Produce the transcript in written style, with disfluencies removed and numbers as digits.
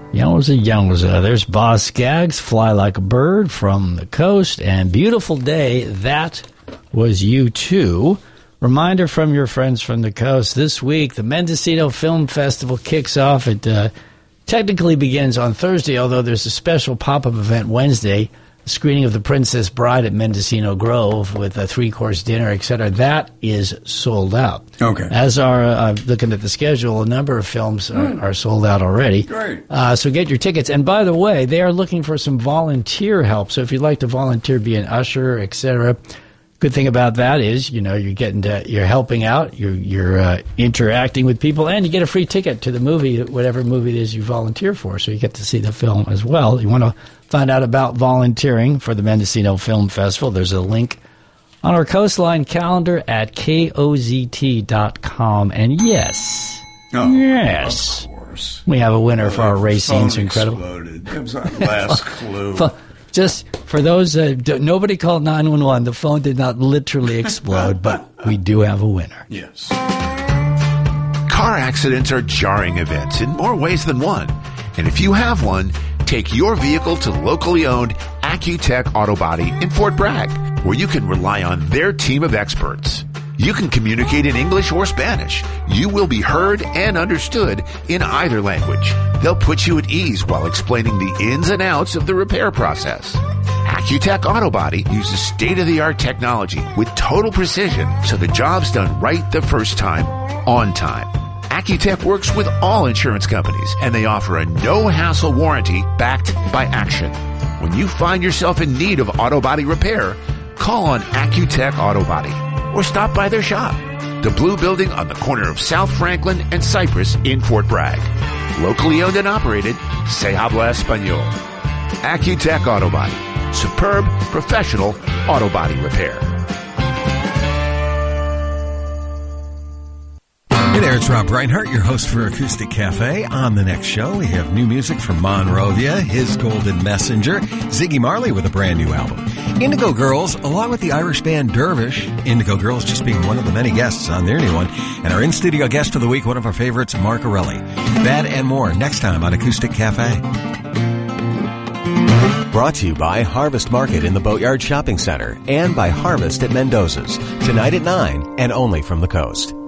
Yowza. There's Boz Scaggs, Fly Like a Bird from the Coast, and Beautiful Day, that was U2. Reminder from your friends from the Coast, this week the Mendocino Film Festival kicks off. It technically begins on Thursday, although there's a special pop-up event Wednesday, a screening of The Princess Bride at Mendocino Grove with a 3-course dinner, etc. That is sold out. Okay. As are, looking at the schedule, a number of films are sold out already. Great. So get your tickets. And by the way, they are looking for some volunteer help. So if you'd like to volunteer, be an usher, etc. Good thing about that is, you're helping out, you're interacting with people, and you get a free ticket to the movie, whatever movie it is you volunteer for. So you get to see the film as well. You want to find out about volunteering for the Mendocino Film Festival. There's a link on our Coastline calendar at kozt.com. And yes, of course, we have a winner for our Racines Incredible. Exploded. It was our last clue. Just for those, nobody called 911. The phone did not literally explode, but we do have a winner. Yes. Car accidents are jarring events in more ways than one. And if you have one, take your vehicle to locally owned Accutech Auto Body in Fort Bragg, where you can rely on their team of experts. You can communicate in English or Spanish. You will be heard and understood in either language. They'll put you at ease while explaining the ins and outs of the repair process. Accutech Auto Body uses state-of-the-art technology with total precision, so the job's done right the first time, on time. Accutech works with all insurance companies, and they offer a no-hassle warranty backed by action. When you find yourself in need of auto body repair, call on Accutech Auto Body or stop by their shop, the blue building on the corner of South Franklin and Cypress in Fort Bragg. Locally owned and operated, se habla español. Accutech Auto Body. Superb, professional auto body repair. Hey there, it's Rob Reinhart, your host for Acoustic Cafe. On the next show, we have new music from Monrovia, His Golden Messenger, Ziggy Marley with a brand new album, Indigo Girls, along with the Irish band Dervish, Indigo Girls just being one of the many guests on their new one, and our in-studio guest of the week, one of our favorites, Mark Arelli. That and more next time on Acoustic Cafe. Brought to you by Harvest Market in the Boatyard Shopping Center and by Harvest at Mendoza's. Tonight at 9 and only from the Coast.